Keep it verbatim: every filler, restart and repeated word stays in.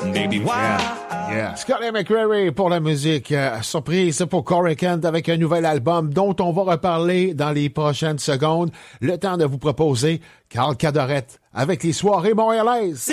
Baby, why? Yeah, yeah. Scotty McCreery pour la musique. Euh, surprise pour Corey Kent avec un nouvel album dont on va reparler dans les prochaines secondes. Le temps de vous proposer Carl Cadorette avec les soirées montréalaises.